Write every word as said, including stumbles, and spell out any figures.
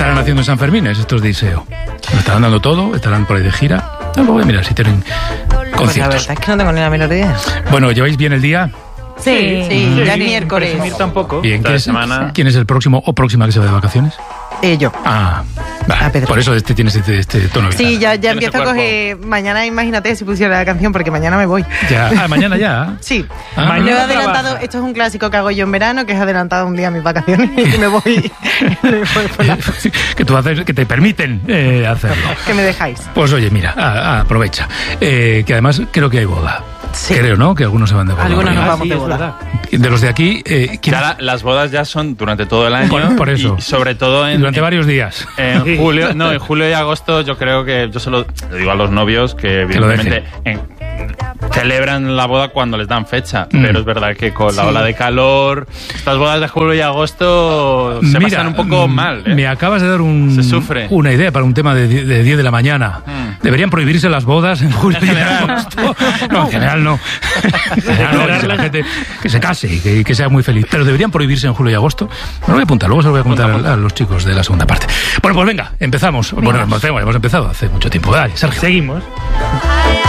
estarán haciendo en San Fermín? Estos de I S E O. Lo estarán dando todo, estarán por ahí de gira. No, voy a mirar si tienen conciertos. Pues la verdad es que no tengo ni la menor idea. Bueno, ¿lleváis bien el día? Sí, sí, sí, sí, ya es miércoles. Tampoco. Bien, ¿quién es, ¿quién es el próximo o próxima que se va de vacaciones? Eh, yo. Ah, vale. Por eso este tienes este, este tono vital. Sí, ya, ya empiezo a coger. Mañana, imagínate si pusiera la canción, porque mañana me voy. Ya, ah, mañana ya. Sí. Ah, mañana mañana he adelantado. trabaja. Esto es un clásico que hago yo en verano, que es adelantado un día mis vacaciones y me voy. me voy por la... que tú haces, que te permiten eh, hacerlo. Que me dejáis. Pues oye, mira, ah, ah, aprovecha. Eh, que además creo que hay boda. Sí. Creo, ¿no? Que algunos se van de boda. Algunos nos Ah, vamos sí, de es boda. verdad. De los de aquí, eh, ¿quién- Ya la- las bodas ya son durante todo el año. Por- por eso. Y sobre todo en, durante varios días. en Sí. julio, no, en julio y agosto yo creo que yo se lo, le digo a los novios que Que lo evidentemente en- celebran la boda cuando les dan fecha, Mm. pero es verdad que con la Sí. ola de calor, estas bodas de julio y agosto se Mira, pasan un poco mm, mal, ¿eh? Me acabas de dar un, Se sufre. una idea para un tema de, die- de diez de la mañana. Mm. Deberían prohibirse las bodas en julio y en agosto. No, en general no. En general no, que la gente que se case y que, que sea muy feliz. Pero deberían prohibirse en julio y agosto. Me lo voy a apuntar, luego se lo voy a apuntar a, a los chicos de la segunda parte. Bueno, pues venga, empezamos. Bueno, hemos hemos empezado hace mucho tiempo. Dale, Sergio. Seguimos. Ay,